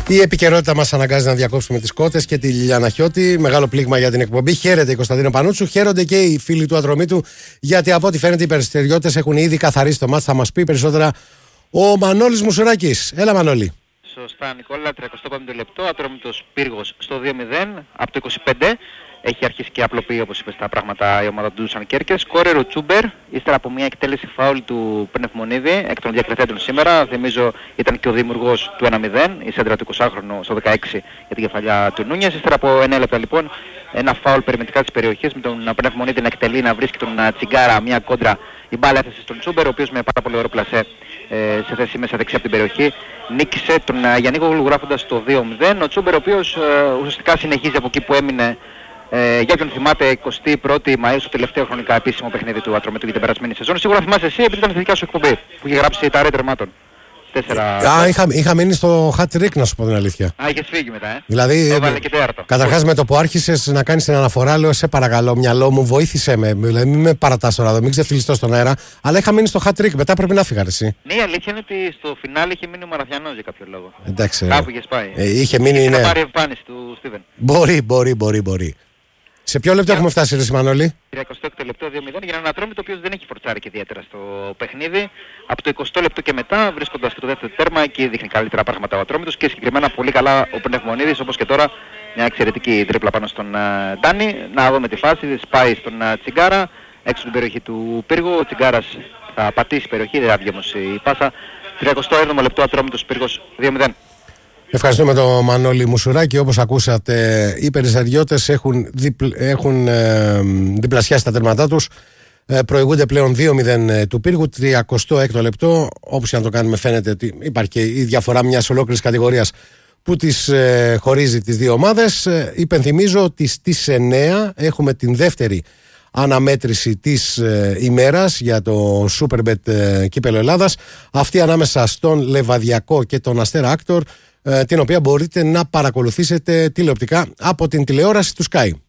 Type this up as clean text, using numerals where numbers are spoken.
Η επικαιρότητα μας αναγκάζει να διακόψουμε τις κότες και τη Λιλιάνα Χιώτη. Μεγάλο πλήγμα για την εκπομπή. Χαίρεται η Κωνσταντίνα Πανούτσου. Χαίρονται και οι φίλοι του Ατρομήτου, γιατί από ό,τι φαίνεται οι περιστεριώτες έχουν ήδη καθαρίσει το μάτς. Θα μας πει περισσότερα ο Μανώλης Μουσουράκης. Έλα, Μανώλη. Σωστά, Νικόλα. 35 λεπτό. Ατρόμητος Πύργος στο 2-0 από το 25. Έχει αρχίσει και απλοποιεί, όπως είπες, τα πράγματα η ομάδα του Ντούσαν Κέρκες. Σκόρερ ο Τσούμπερ, ύστερα από μια εκτέλεση φάουλ του Πνευμονίδη, εκ των διακριθέντων σήμερα. Θυμίζω ήταν και ο δημιουργός του 1-0, η σέντρα του 20χρονου στο 16 για την κεφαλιά του Νούνιας. Ύστερα από 9 λεπτά λοιπόν, ένα φάουλ περιμετρικά της περιοχής με τον Πνευμονίδη να εκτελεί, να βρίσκει τον Τσιγκάρα, μια κόντρα. Η μπάλα έφτασε στον Τσούμπερ, ο οποίος με πάρα πολύ ωραίο πλασέ σε θέση μέσα δεξιά από την περιοχή νίκησε τον Γιαννίκογλου γράφοντας το 2-0. Ο Τσούμπερ, ο οποίος ουσιαστικά συνεχίζει από εκεί που έμεινε. Για όποιον θυμάται, 21η Μαΐου, στο τελευταίο χρονικά επίσημο παιχνίδι του Ατρομήτου για την περασμένη σεζόν. Σίγουρα θυμάσαι εσύ, επειδή ήταν στη δικιά σου εκπομπή που είχε γράψει τα ρε τερμάτων. Είχα μείνει στο hat trick, να σου πω την αλήθεια. Είχες φύγει μετά, Δηλαδή, έβαλε και τέταρτο. Καταρχάς με το που άρχισες να κάνεις την αναφορά, λέω σε παρακαλώ, μυαλό μου, βοήθησε με. Δηλαδή, μην με παρατάς τώρα εδώ, μην ξεφυλιστώ στον αέρα. Αλλά είχα μείνει στο hat trick, μετά πρέπει να φύγα εσύ. Ναι, η αλήθεια είναι ότι στο φινάλι είχε μείνει ο Μαραθιανός για κάποιο λόγο. Εντάξει. Κάπου είχες πάει. Είχε μείνει, ναι. Να πάρει εμφάνιση του Στίβεν. Μπορεί. Σε ποιο λεπτό έχουμε φτάσει, ρε Μανώλη? 26 λεπτό 2-0 για έναν Ατρόμητο ο οποίος δεν έχει φορτσάρει και ιδιαίτερα στο παιχνίδι. Από το 20 λεπτό και μετά, βρίσκοντας και το δεύτερο τέρμα, εκεί δείχνει καλύτερα πράγματα ο Ατρόμητος και συγκεκριμένα πολύ καλά ο Πνευμονίδης, όπως και τώρα μια εξαιρετική τρίπλα πάνω στον Ντάνι. Να δούμε τη φάση, σπάει στον Τσιγκάρα, έξω την περιοχή του Πύργου. Ο Τσιγκάρας θα πατήσει περιοχή, δεν άδεια όμως η πάσα. 37ο λεπτό Ατρόμητος Πύργος 2-0. Ευχαριστούμε τον Μανώλη Μουσουράκη. Όπως ακούσατε, οι περιστεριώτες έχουν διπλασιάσει τα τέρματά τους. Προηγούνται πλέον 2-0 του Πύργου, 36ο λεπτό. Όπως και να το κάνουμε, φαίνεται ότι υπάρχει και η διαφορά μιας ολόκληρης κατηγορίας που τις χωρίζει τις δύο ομάδες. Υπενθυμίζω ότι στις 9 έχουμε την δεύτερη αναμέτρηση της ημέρας για το Superbet Κύπελλο Ελλάδας. Αυτή ανάμεσα στον Λεβαδιακό και τον Αστέρα Άκτορ, την οποία μπορείτε να παρακολουθήσετε τηλεοπτικά από την τηλεόραση του Sky.